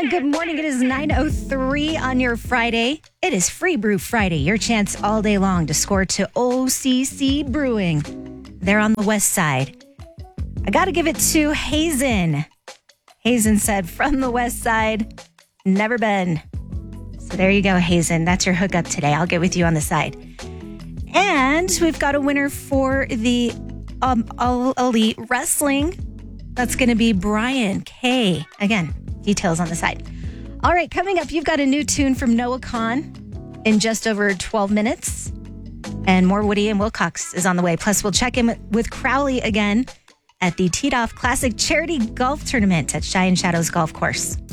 Good morning. It is 9:03 on your Friday. It is Free Brew Friday. Your chance all day long to score to OCC Brewing. They're on the west side. I got to give it to Hazen. Hazen said, from the west side, never been. So there you go, Hazen. That's your hookup today. I'll get with you on the side. And we've got a winner for the All Elite Wrestling. That's going to be Brian K. Again, details on the side. All right, coming up, you've got a new tune from Noah Kahan in just over 12 minutes. And more Woody and Wilcox is on the way. Plus, we'll check in with Crowley again at the Teed Off Classic Charity Golf Tournament at Cheyenne Shadows Golf Course.